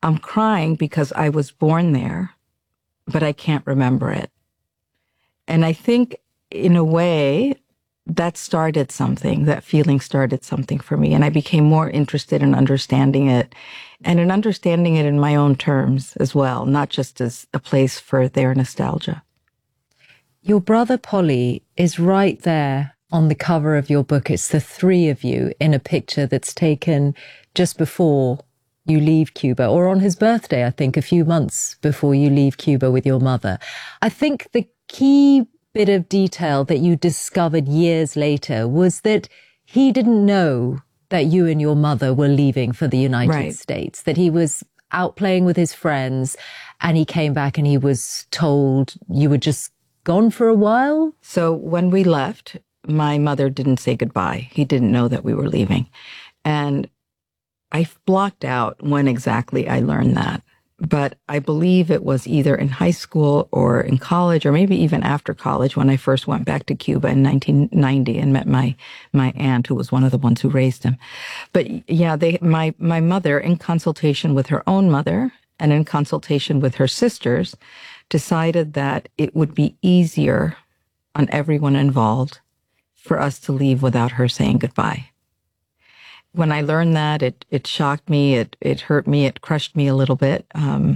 I'm crying because I was born there, but I can't remember it. And I think, in a way, that started something, that feeling started something for me. And I became more interested in understanding it and in understanding it in my own terms as well, not just as a place for their nostalgia. Your brother Polly is right there on the cover of your book. It's the three of you in a picture that's taken just before you leave Cuba, or on his birthday, I think, a few months before you leave Cuba with your mother. I think the key bit of detail that you discovered years later was that he didn't know that you and your mother were leaving for the United States, that he was out playing with his friends and he came back and he was told you were just gone for a while. So when we left, my mother didn't say goodbye. He didn't know that we were leaving. And I blocked out when exactly I learned that. But I believe it was either in high school or in college, or maybe even after college, when I first went back to Cuba in 1990 and met my aunt, who was one of the ones who raised him. But yeah, my mother, in consultation with her own mother and in consultation with her sisters, decided that it would be easier on everyone involved for us to leave without her saying goodbye. When I learned that, it shocked me, it hurt me, it crushed me a little bit.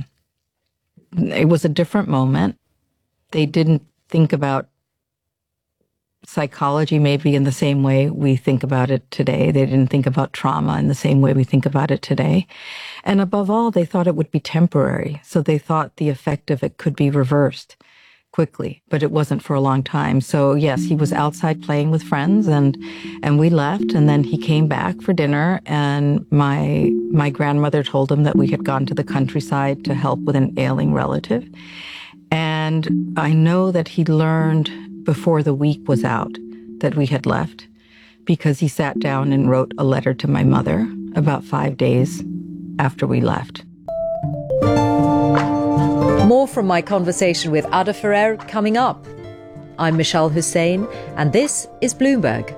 It was a different moment. They didn't think about psychology maybe in the same way we think about it today. They didn't think about trauma in the same way we think about it today. And above all, they thought it would be temporary. So they thought the effect of it could be reversed quickly, but it wasn't for a long time. So yes, he was outside playing with friends and we left, and then he came back for dinner, and my grandmother told him that we had gone to the countryside to help with an ailing relative. And I know that he learned before the week was out that we had left, because he sat down and wrote a letter to my mother about 5 days after we left. More from my conversation with Ada Ferrer coming up. I'm Michelle Hussein, and this is Bloomberg.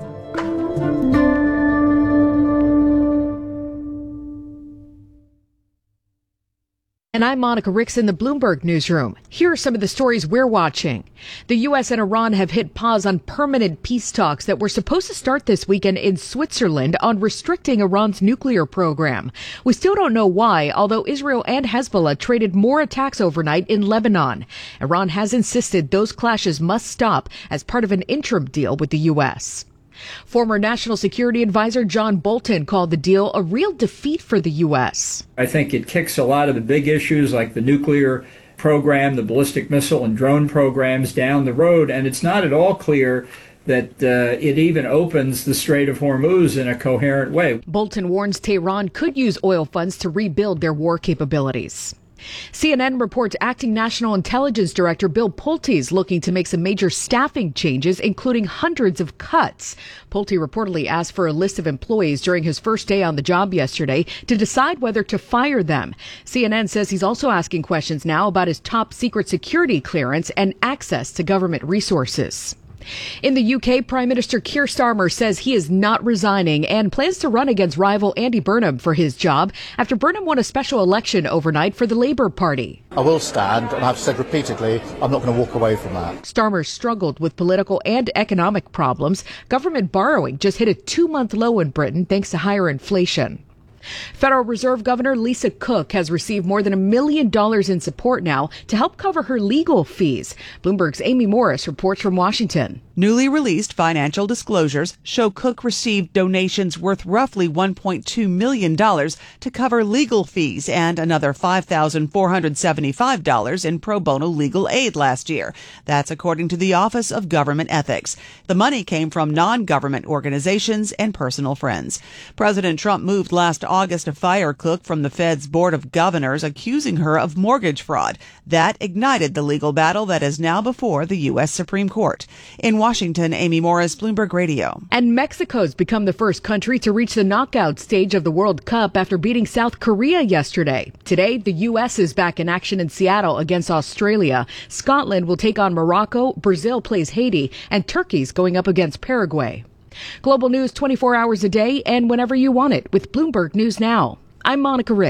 And I'm Monica Ricks in the Bloomberg newsroom. Here are some of the stories we're watching. The U.S. and Iran have hit pause on permanent peace talks that were supposed to start this weekend in Switzerland on restricting Iran's nuclear program. We still don't know why, although Israel and Hezbollah traded more attacks overnight in Lebanon. Iran has insisted those clashes must stop as part of an interim deal with the U.S. Former National Security Advisor John Bolton called the deal a real defeat for the U.S. I think it kicks a lot of the big issues like the nuclear program, the ballistic missile and drone programs down the road, and it's not at all clear that it even opens the Strait of Hormuz in a coherent way. Bolton warns Tehran could use oil funds to rebuild their war capabilities. CNN reports acting National Intelligence Director Bill Pulte is looking to make some major staffing changes, including hundreds of cuts. Pulte reportedly asked for a list of employees during his first day on the job yesterday to decide whether to fire them. CNN says he's also asking questions now about his top secret security clearance and access to government resources. In the UK, Prime Minister Keir Starmer says he is not resigning and plans to run against rival Andy Burnham for his job after Burnham won a special election overnight for the Labour Party. I will stand, and I've said repeatedly, I'm not going to walk away from that. Starmer struggled with political and economic problems. Government borrowing just hit a 2-month low in Britain thanks to higher inflation. Federal Reserve Governor Lisa Cook has received more than $1 million in support now to help cover her legal fees. Bloomberg's Amy Morris reports from Washington. Newly released financial disclosures show Cook received donations worth roughly $1.2 million to cover legal fees and another $5,475 in pro bono legal aid last year. That's according to the Office of Government Ethics. The money came from non-government organizations and personal friends. President Trump moved last August to fire Cook from the Fed's Board of Governors, accusing her of mortgage fraud. That ignited the legal battle that is now before the U.S. Supreme Court. In Washington, Amy Morris, Bloomberg Radio. And Mexico's become the first country to reach the knockout stage of the World Cup after beating South Korea yesterday. Today, the U.S. is back in action in Seattle against Australia. Scotland will take on Morocco, Brazil plays Haiti, and Turkey's going up against Paraguay. Global news 24 hours a day and whenever you want it with Bloomberg News Now. I'm Monica Ricks.